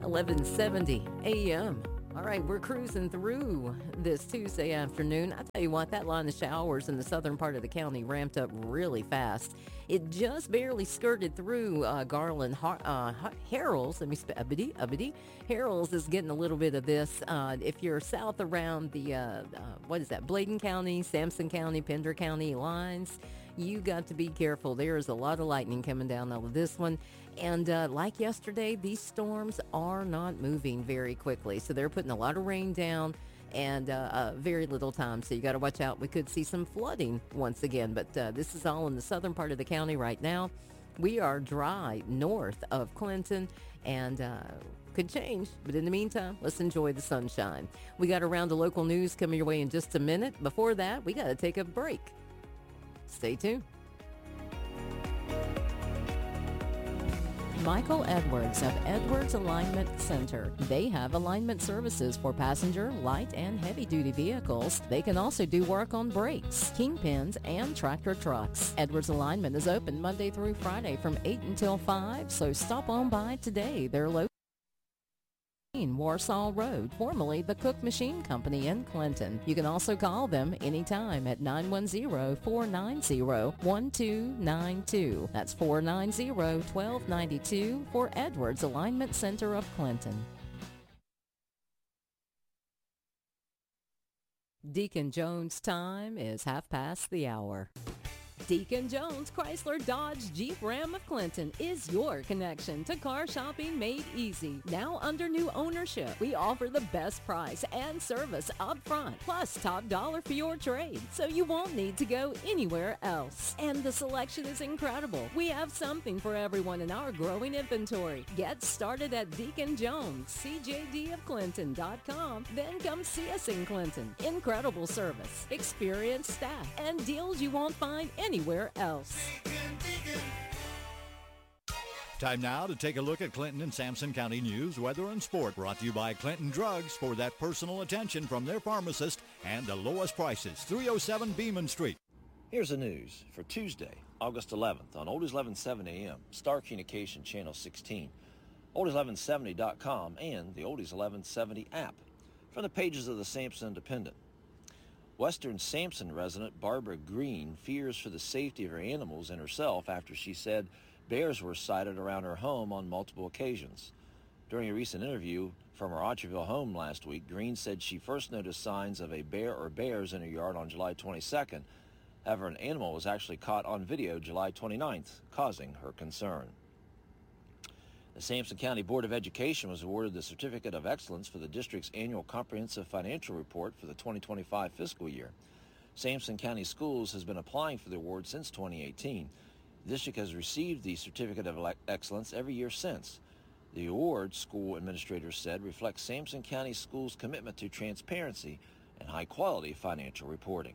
11:70 a.m. All right, we're cruising through this Tuesday afternoon. I tell you what, that line of showers in the southern part of the county ramped up really fast. It just barely skirted through Garland. Harrells, let me spell Uppity. Harrells is getting a little bit of this. If you're south around the, what is that, Bladen County, Sampson County, Pender County lines, you got to be careful. There is a lot of lightning coming down out of this one. And like yesterday, these storms are not moving very quickly. So they're putting a lot of rain down and very little time. So you got to watch out. We could see some flooding once again. But this is all in the southern part of the county right now. We are dry north of Clinton and could change. But in the meantime, let's enjoy the sunshine. We got around to local news coming your way in just a minute. Before that, we got to take a break. Stay tuned. Michael Edwards of Edwards Alignment Center. They have alignment services for passenger, light, and heavy-duty vehicles. They can also do work on brakes, kingpins, and tractor trucks. Edwards Alignment is open Monday through Friday from 8 until 5, so stop on by today. They're located Warsaw Road, formerly the Cook Machine Company in Clinton. You can also call them anytime at 910-490-1292. That's 490-1292 for Edwards Alignment Center of Clinton. Deacon Jones' time is 1:30. Deacon Jones Chrysler Dodge Jeep Ram of Clinton is your connection to car shopping made easy. Now under new ownership, we offer the best price and service up front, plus top dollar for your trade, so you won't need to go anywhere else. And the selection is incredible. We have something for everyone in our growing inventory. Get started at Deacon Jones, cjdofclinton.com, then come see us in Clinton. Incredible service, experienced staff, and deals you won't find anywhere else. Time now to take a look at Clinton and Sampson County news, weather, and sport. Brought to you by Clinton Drugs for that personal attention from their pharmacist and the lowest prices. 307 Beeman Street. Here's the news for Tuesday, August 11th on Oldies 1170 AM, Star Communication Channel 16, Oldies1170.com, and the Oldies 1170 app. From the pages of the Sampson Independent. Western Sampson resident Barbara Green fears for the safety of her animals and herself after she said bears were sighted around her home on multiple occasions. During a recent interview from her Otterville home last week, Green said she first noticed signs of a bear or bears in her yard on July 22nd. However, an animal was actually caught on video July 29th, causing her concern. The Sampson County Board of Education was awarded the Certificate of Excellence for the district's annual comprehensive financial report for the 2025 fiscal year. Sampson County Schools has been applying for the award since 2018. The district has received the Certificate of Excellence every year since. The award, school administrators said, reflects Sampson County Schools' commitment to transparency and high-quality financial reporting.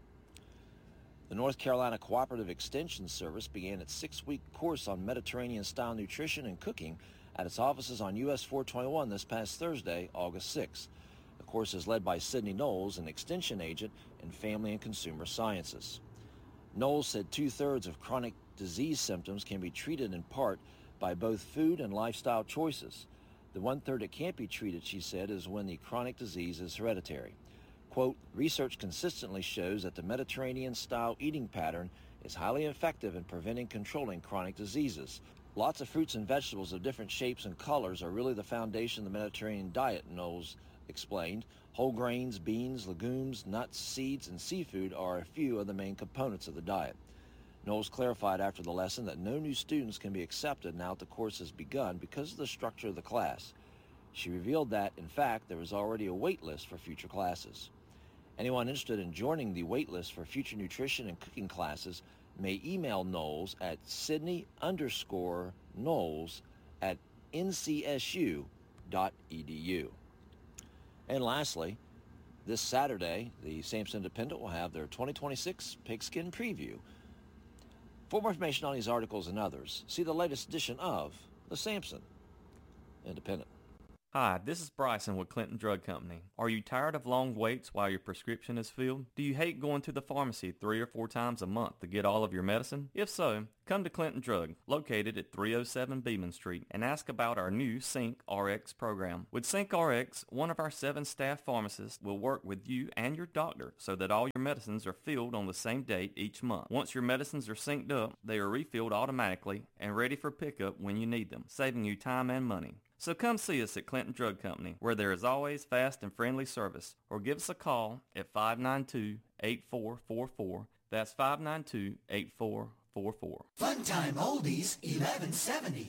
The North Carolina Cooperative Extension Service began its 6-week course on Mediterranean-style nutrition and cooking at its offices on US 421 this past Thursday, August 6. The course is led by Sydney Knowles, an extension agent in family and consumer sciences. Knowles said 2/3 of chronic disease symptoms can be treated in part by both food and lifestyle choices. The 1/3 that can't be treated, she said, is when the chronic disease is hereditary. Quote, research consistently shows that the Mediterranean-style eating pattern is highly effective in preventing and controlling chronic diseases. Lots of fruits and vegetables of different shapes and colors are really the foundation of the Mediterranean diet, Knowles explained. Whole grains, beans, legumes, nuts, seeds, and seafood are a few of the main components of the diet. Knowles clarified after the lesson that no new students can be accepted now that the course has begun because of the structure of the class. She revealed that, in fact, there is already a wait list for future classes. Anyone interested in joining the wait list for future nutrition and cooking classes may email Knowles at Sydney_Knowles@ncsu.edu. And lastly, this Saturday, the Sampson Independent will have their 2026 Pigskin Preview. For more information on these articles and others, see the latest edition of the Sampson Independent. Hi, this is Bryson with Clinton Drug Company. Are you tired of long waits while your prescription is filled? Do you hate going to the pharmacy 3 or 4 times a month to get all of your medicine? If so, come to Clinton Drug, located at 307 Beeman Street, and ask about our new Sync RX program. With Sync RX, one of our 7 staff pharmacists will work with you and your doctor so that all your medicines are filled on the same date each month. Once your medicines are synced up, they are refilled automatically and ready for pickup when you need them, saving you time and money. So come see us at Clinton Drug Company, where there is always fast and friendly service, or give us a call at 592-8444. That's 592-8444. Funtime Oldies 1170.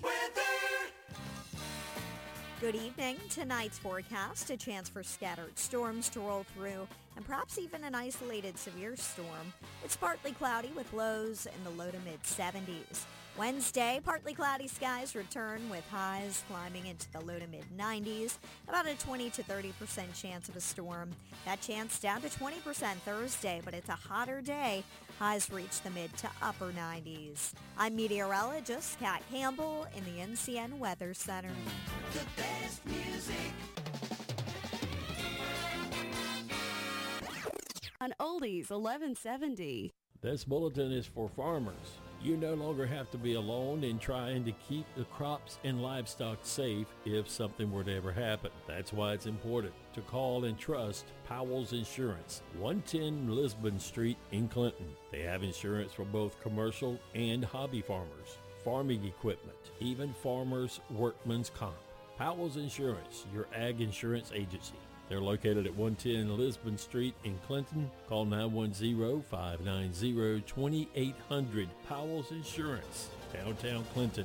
Good evening. Tonight's forecast, a chance for scattered storms to roll through and perhaps even an isolated severe storm. It's partly cloudy with lows in the low to mid-70s. Wednesday, partly cloudy skies return with highs climbing into the low to mid-90s, about a 20 to 30% chance of a storm. That chance down to 20% Thursday, but it's a hotter day. Highs reach the mid to upper 90s. I'm meteorologist Kat Campbell in the NCN Weather Center. The best music. On Oldies 1170. This bulletin is for farmers. You no longer have to be alone in trying to keep the crops and livestock safe if something were to ever happen. That's why it's important to call and trust Powell's Insurance, 110 Lisbon Street in Clinton. They have insurance for both commercial and hobby farmers, farming equipment, even farmers' workman's comp. Powell's Insurance, your ag insurance agency. They're located at 110 Lisbon Street in Clinton. Call 910-590-2800. Powell's Insurance, downtown Clinton.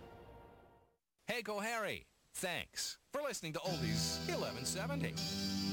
Hey, Go Harry. Thanks for listening to Oldies 1170.